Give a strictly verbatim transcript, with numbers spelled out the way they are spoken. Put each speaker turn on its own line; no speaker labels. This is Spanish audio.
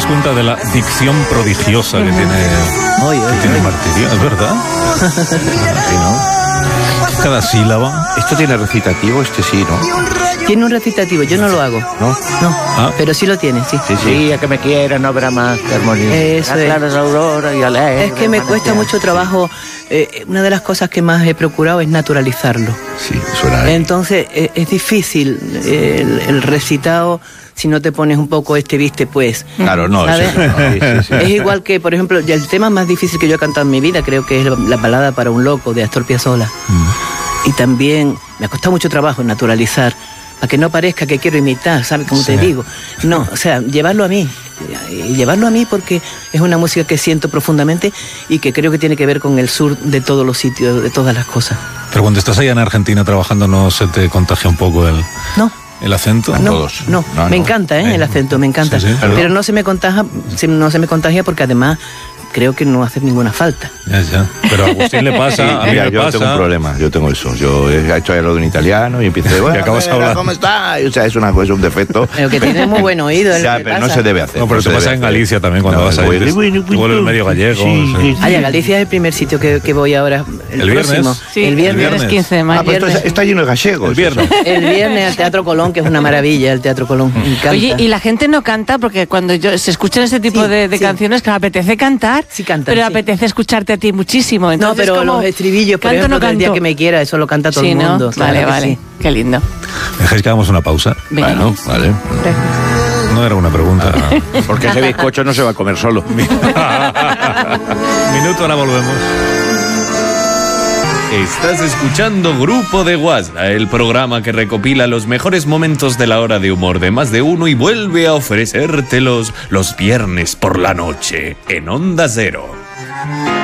cuenta de la dicción prodigiosa que tiene,
Oy, oy,
que tiene
oy.
Martirio, ¿es verdad?
Sí, ¿no?
Cada sílaba.
Esto tiene recitativo, este sí, ¿no?
Tiene un recitativo, yo no lo hago.
¿No?
No,
Ah.
pero sí lo tiene, sí.
Sí, sí, a que me quiera, no habrá más que armonía.
Eso
La
es.
clara es aurora y alegre.
Es que me cuesta mucho trabajo. Eh, una de las cosas que más he procurado es naturalizarlo.
Sí, suena ahí.
Entonces eh, es difícil eh, el, el recitado si no te pones un poco este viste pues.
Claro, no,
¿sabes?
eso no. Sí, sí, sí.
Es igual que, por ejemplo, ya el tema más difícil que yo he cantado en mi vida creo que es la, la balada para un loco de Astor Piazzolla.
Mm.
Y también me ha costado mucho trabajo naturalizar, para que no parezca que quiero imitar, ¿sabes? Como
Sí.
te digo. No, o sea, llevarlo a mí. Y llevarlo a mí porque es una música que siento profundamente y que creo que tiene que ver con el sur de todos los sitios, de todas las cosas.
Pero cuando estás allá en Argentina trabajando, ¿no se te contagia un poco el,
No.
el acento?
No,
todos.
no,
No,
me
no.
encanta, ¿eh?
Eh,
El acento, me encanta.
sí, sí,
pero
pero-
no se me contagia, se- no se me contagia porque además creo que no hace ninguna falta.
Ya, ya. Pero a Agustín le pasa,
Sí,
a mí
mira,
me
yo
pasa.
tengo un problema, yo tengo eso. Yo he hecho algo en italiano y empiezo de, bueno,
acabas
mira,
hablando.
¿cómo está? O sea, es una cosa, un defecto.
Pero que tiene muy buen oído. ¿eh?
Ya,
¿Qué
pero no
pasa?
se debe hacer.
No, pero
no
te
se
pasa
debe
en
hacer.
Galicia también cuando
No,
vas a ir.
bueno, bueno,
Te vuelves medio gallego.
sí,
sí.
sí.
Ay, a Galicia es el primer sitio que, que voy ahora. El,
¿El viernes?
próximo.
Sí,
el viernes.
viernes.
quince de mayo.
Ah, pues esto
viernes.
está, está lleno de gallegos.
El viernes.
El viernes al Teatro Colón, que es una maravilla, el Teatro Colón. Me encanta.
Oye, y la gente no canta porque cuando yo, se escuchan este tipo
Sí,
de, de
sí.
canciones que me apetece cantar,
Sí cantan,
pero
sí.
apetece escucharte a ti muchísimo.
No,
Entonces,
pero
como,
los estribillos, por
¿canto o
ejemplo,
no
del día
canto?
que me quiera, eso lo canta todo
Sí,
el
¿no?
mundo. claro
Vale,
que
vale.
sí.
Qué lindo.
¿Dejáis que hagamos una pausa?
Venga.
Bueno, vale.
No era una pregunta.
Porque ese bizcocho no se va a comer solo.
Minuto, ahora volvemos.
Estás escuchando Grupo de Guasda, el programa que recopila los mejores momentos de la hora de humor de más de uno y vuelve a ofrecértelos los viernes por la noche en Onda Cero.